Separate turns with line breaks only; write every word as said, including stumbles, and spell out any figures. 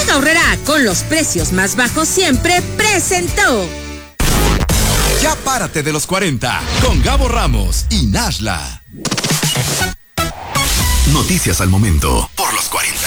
Aurrera, con los precios más bajos siempre, presentó.
Ya párate de los cuarenta, con Gabo Ramos y Nashla. Noticias al momento, por los cuarenta.